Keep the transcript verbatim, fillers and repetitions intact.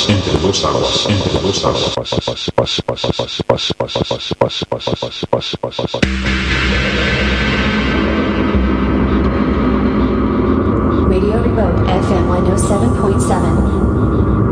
entre dos aguas, entre dos aguas. Radio Remote F M one oh seven point seven.